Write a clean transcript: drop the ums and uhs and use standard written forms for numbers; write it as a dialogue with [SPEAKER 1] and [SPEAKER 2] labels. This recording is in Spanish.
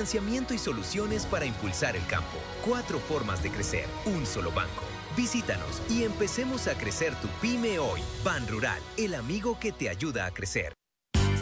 [SPEAKER 1] financiamiento y soluciones para impulsar el campo. 4 formas de crecer, un solo banco. Visítanos y empecemos a crecer tu pyme hoy. Ban Rural, el amigo que te ayuda a crecer.